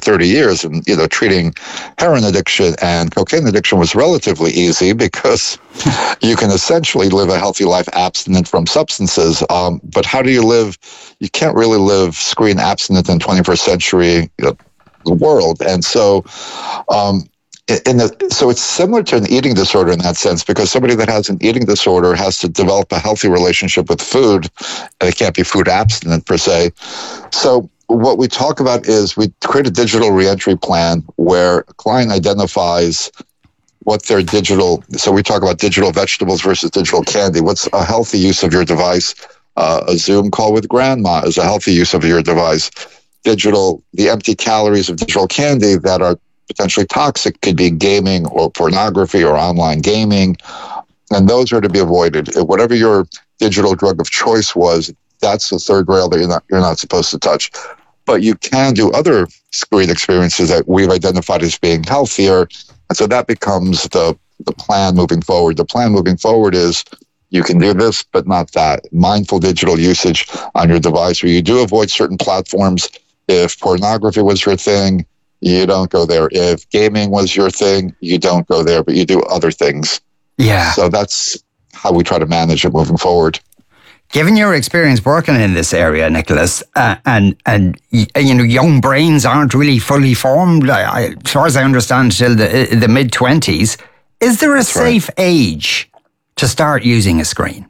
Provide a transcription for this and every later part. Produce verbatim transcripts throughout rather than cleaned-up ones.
thirty years, and you know, treating heroin addiction and cocaine addiction was relatively easy because you can essentially live a healthy life abstinent from substances. Um, but how do you live? You can't really live screen abstinent in twenty-first century you know, world, and so. Um, In the, so it's similar to an eating disorder in that sense, because somebody that has an eating disorder has to develop a healthy relationship with food, and it can't be food abstinent per se. So what we talk about is we create a digital reentry plan where a client identifies what their digital, so we talk about digital vegetables versus digital candy. What's a healthy use of your device? Uh, a Zoom call with grandma is a healthy use of your device. Digital, the empty calories of digital candy that are potentially toxic could be gaming or pornography or online gaming, and those are to be avoided. Whatever your digital drug of choice was, that's the third rail that you're not you're not supposed to touch. But you can do other screen experiences that we've identified as being healthier, and so that becomes the the plan moving forward. The plan moving forward is you can do this, but not that. Mindful digital usage on your device, where you do avoid certain platforms. If pornography was your thing, you don't go there. If gaming was your thing, you don't go there, but you do other things. Yeah. So that's how we try to manage it moving forward. Given your experience working in this area, Nicholas, uh, and and you know, young brains aren't really fully formed, I, as far as I understand, till the the mid twenties. Is there a that's safe right. age to start using a screen?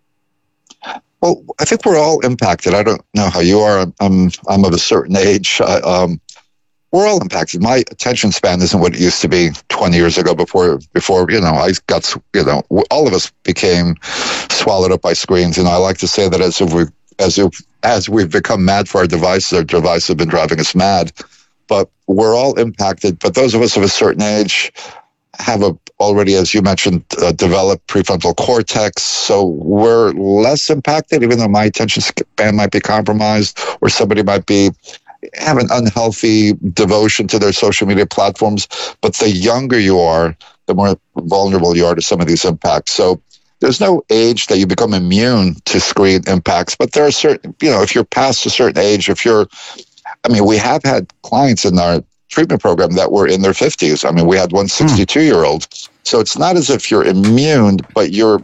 Well, I think we're all impacted. I don't know how you are. I'm I'm, I'm of a certain age. I, um, We're all impacted. My attention span isn't what it used to be twenty years ago. Before, before you know, I got you know, all of us became swallowed up by screens. And I like to say that as if we, as if as we've become mad for our devices, our devices have been driving us mad. But we're all impacted. But those of us of a certain age have a already, as you mentioned, uh, developed prefrontal cortex. So we're less impacted, even though my attention span might be compromised, or somebody might be. Have an unhealthy devotion to their social media platforms, but the younger you are, the more vulnerable you are to some of these impacts. So there's no age that you become immune to screen impacts, but there are certain, you know, if you're past a certain age, if you're, I mean, we have had clients in our treatment program that were in their fifties. I mean, we had one sixty-two-year-old. So it's not as if you're immune, but you're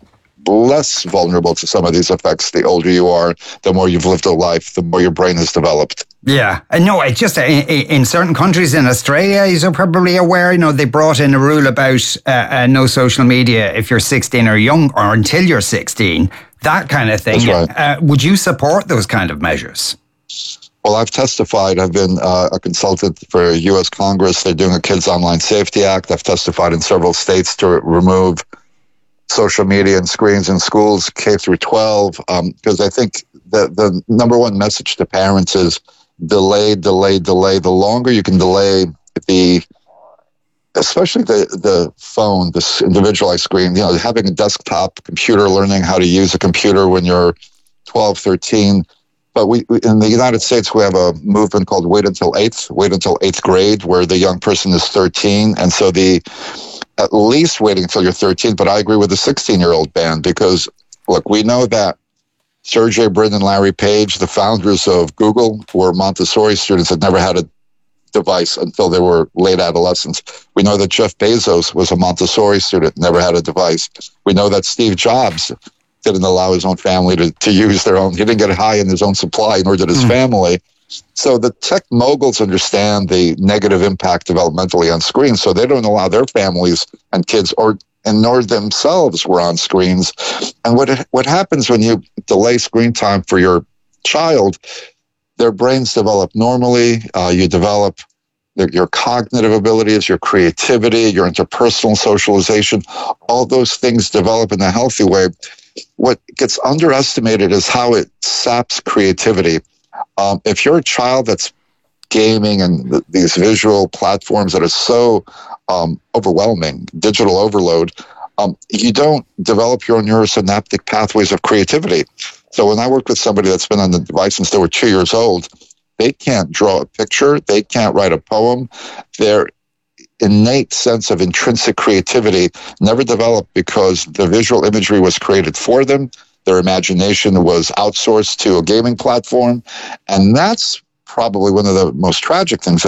less vulnerable to some of these effects. The older you are, the more you've lived a life, the more your brain has developed. Yeah, and no, it's just in, in certain countries, in Australia, you're probably aware, you know, they brought in a rule about uh, uh, no social media if you're sixteen or young, or until you're sixteen, that kind of thing. That's right. Uh, would you support those kind of measures? Well, I've testified. I've been uh, a consultant for U S Congress. They're doing a Kids Online Safety Act. I've testified in several states to remove social media and screens in schools K through twelve, because um, I think the, the number one message to parents is delay, delay, delay. The longer you can delay the, especially the, the phone, this individualized screen, you know, having a desktop computer, learning how to use a computer when you're twelve, thirteen. But we, in the United States, we have a movement called Wait Until Eighth, Wait Until Eighth Grade, where the young person is thirteen. And so the, at least waiting until you're thirteen, but I agree with the sixteen-year-old ban, because, look, we know that Sergey Brin and Larry Page, the founders of Google, were Montessori students that never had a device until they were late adolescents. We know that Jeff Bezos was a Montessori student, never had a device. We know that Steve Jobs didn't allow his own family to, to use their own. He didn't get high in his own supply, nor did his mm. family. So the tech moguls understand the negative impact developmentally on screens, so they don't allow their families and kids, or and nor themselves, were on screens. And what what happens when you delay screen time for your child, their brains develop normally. Uh, you develop their, your cognitive abilities, your creativity, your interpersonal socialization. All those things develop in a healthy way. What gets underestimated is how it saps creativity. Um, if you're a child that's gaming and th- these visual platforms that are so um, overwhelming, digital overload, um, you don't develop your own neurosynaptic pathways of creativity. So when I work with somebody that's been on the device since they were two years old, they can't draw a picture, they can't write a poem. Their innate sense of intrinsic creativity never developed because the visual imagery was created for them. Their imagination was outsourced to a gaming platform. And that's probably one of the most tragic things